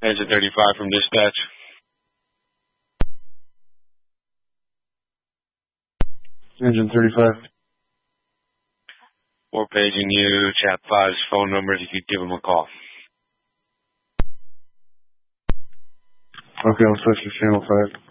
Engine 35 from dispatch. Engine 35. We're paging you, Chap 5's phone number if you could give him a call. Okay, I'll switch to channel 5.